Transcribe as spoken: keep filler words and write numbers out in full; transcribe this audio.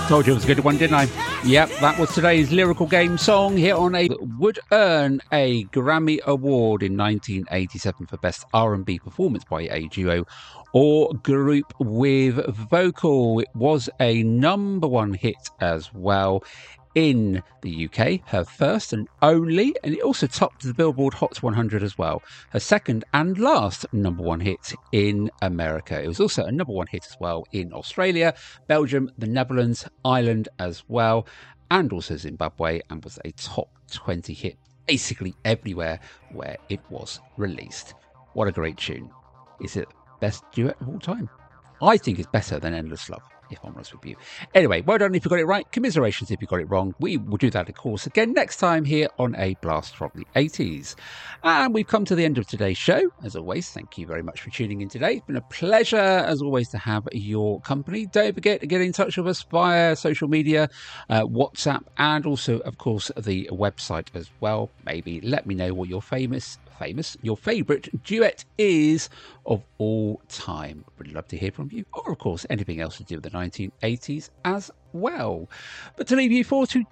Told you it was a good one, didn't I? Yep, that was today's lyrical game song here on a would earn a Grammy Award in nineteen eighty-seven for Best R and B Performance by a Duo or Group with Vocal. It was a number one hit as well in the U K, her first and only, and it also topped the Billboard Hot one hundred as well. Her second and last number one hit in America. It was also a number one hit as well in Australia, Belgium, the Netherlands, Ireland as well, and also Zimbabwe, and was a top twenty hit basically everywhere where it was released. What a great tune. Is it best duet of all time? I think it's better than Endless Love, if I'm honest with you. Anyway, well done if you got it right. Commiserations if you got it wrong. We will do that, of course, again next time here on A Blast from the eighties. And we've come to the end of today's show. As always, thank you very much for tuning in today. It's been a pleasure, as always, to have your company. Don't forget to get in touch with us via social media, uh, WhatsApp, and also, of course, the website as well. Maybe let me know what your famous famous your favorite duet is of all time. Would love to hear from you, or of course anything else to do with the nineteen eighties as well. But to leave you for